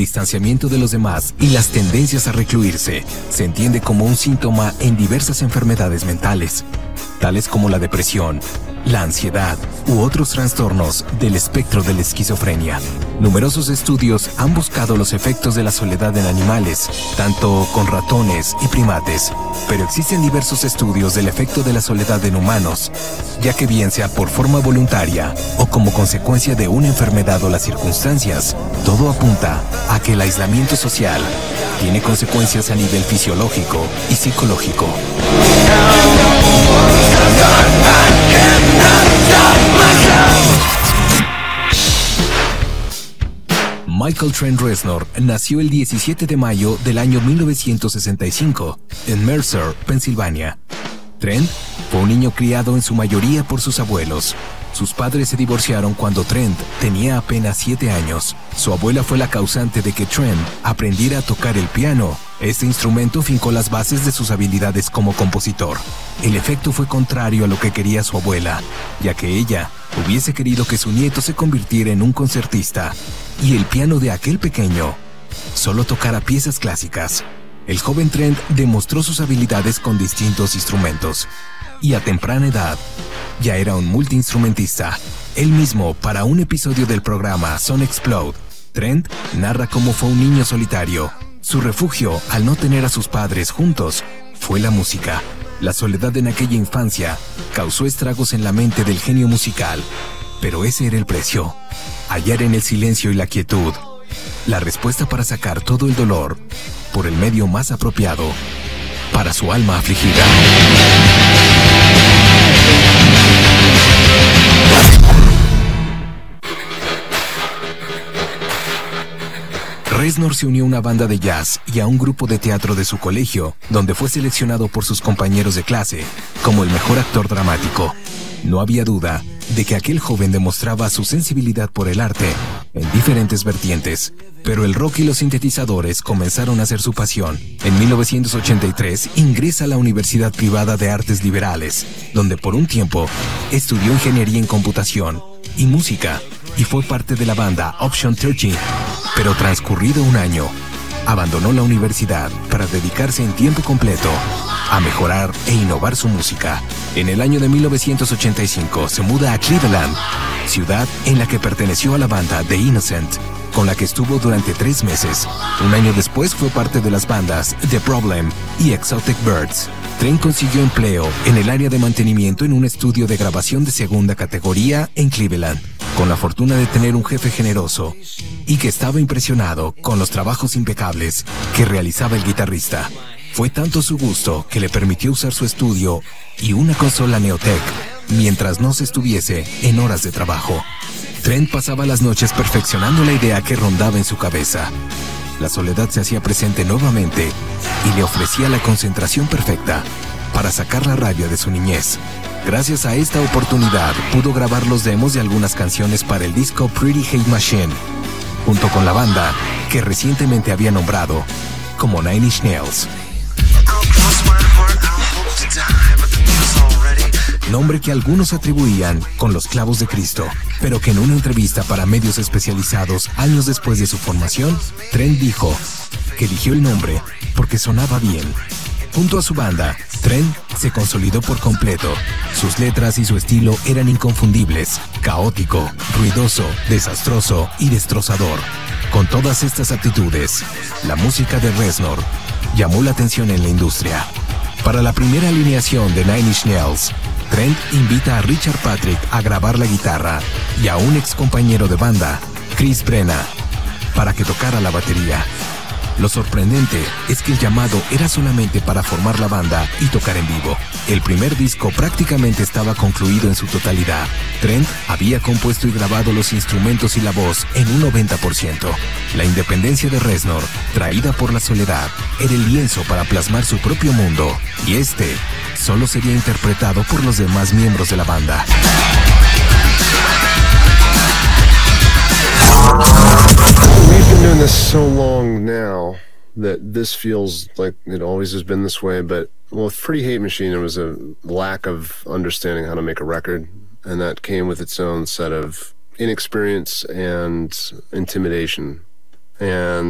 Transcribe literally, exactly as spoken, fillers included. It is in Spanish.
distanciamiento de los demás y las tendencias a recluirse se entiende como un síntoma en diversas enfermedades mentales, tales como la depresión, la ansiedad u otros trastornos del espectro de la esquizofrenia. Numerosos estudios han buscado los efectos de la soledad en animales, tanto con ratones y primates, pero existen diversos estudios del efecto de la soledad en humanos, ya que bien sea por forma voluntaria o como consecuencia de una enfermedad o las circunstancias, todo apunta a que el aislamiento social tiene consecuencias a nivel fisiológico y psicológico. Michael Trent Reznor nació el diecisiete de mayo del año mil novecientos sesenta y cinco en Mercer, Pensilvania. Trent fue un niño criado en su mayoría por sus abuelos. Sus padres se divorciaron cuando Trent tenía apenas siete años. Su abuela fue la causante de que Trent aprendiera a tocar el piano. Este instrumento fincó las bases de sus habilidades como compositor. El efecto fue contrario a lo que quería su abuela, ya que ella hubiese querido que su nieto se convirtiera en un concertista, y el piano de aquel pequeño solo tocara piezas clásicas. El joven Trent demostró sus habilidades con distintos instrumentos, y a temprana edad ya era un multiinstrumentista. Él mismo, para un episodio del programa Son Explode, Trent narra cómo fue un niño solitario. Su refugio, al no tener a sus padres juntos, fue la música. La soledad en aquella infancia causó estragos en la mente del genio musical, pero ese era el precio: hallar en el silencio y la quietud la respuesta para sacar todo el dolor por el medio más apropiado para su alma afligida. Reznor se unió a una banda de jazz y a un grupo de teatro de su colegio, donde fue seleccionado por sus compañeros de clase como el mejor actor dramático. No había duda de que aquel joven demostraba su sensibilidad por el arte en diferentes vertientes, pero el rock y los sintetizadores comenzaron a ser su pasión. En mil novecientos ochenta y tres ingresa a la Universidad Privada de Artes Liberales, donde por un tiempo estudió ingeniería en computación y música, y fue parte de la banda Option trece, pero transcurrido un año, abandonó la universidad para dedicarse en tiempo completo a mejorar e innovar su música. En el año de mil novecientos ochenta y cinco se muda a Cleveland, ciudad en la que perteneció a la banda The Innocent, con la que estuvo durante tres meses. Un año después fue parte de las bandas The Problem y Exotic Birds. Trent consiguió empleo en el área de mantenimiento en un estudio de grabación de segunda categoría en Cleveland, con la fortuna de tener un jefe generoso y que estaba impresionado con los trabajos impecables que realizaba el guitarrista. Fue tanto su gusto que le permitió usar su estudio y una consola Neotech mientras no se estuviese en horas de trabajo. Trent pasaba las noches perfeccionando la idea que rondaba en su cabeza. La soledad se hacía presente nuevamente y le ofrecía la concentración perfecta para sacar la rabia de su niñez. Gracias a esta oportunidad pudo grabar los demos de algunas canciones para el disco Pretty Hate Machine, junto con la banda que recientemente había nombrado como Nine Inch Nails. Nombre que algunos atribuían con los clavos de Cristo, pero que en una entrevista para medios especializados años después de su formación, Trent dijo que eligió el nombre porque sonaba bien. Junto a su banda, Trent se consolidó por completo. Sus letras y su estilo eran inconfundibles, caótico, ruidoso, desastroso y destrozador. Con todas estas actitudes, la música de Reznor llamó la atención en la industria. Para la primera alineación de Nine Inch Nails, Trent invita a Richard Patrick a grabar la guitarra y a un ex compañero de banda, Chris Brenna, para que tocara la batería. Lo sorprendente es que el llamado era solamente para formar la banda y tocar en vivo. El primer disco prácticamente estaba concluido en su totalidad. Trent había compuesto y grabado los instrumentos y la voz en un noventa por ciento. La independencia de Reznor, traída por la soledad, era el lienzo para plasmar su propio mundo, y este solo sería interpretado por los demás miembros de la banda. We've been doing this so long now that this feels like it always has been this way, but well, with Pretty Hate Machine, there was a lack of understanding how to make a record, and that came with its own set of inexperience and intimidation. And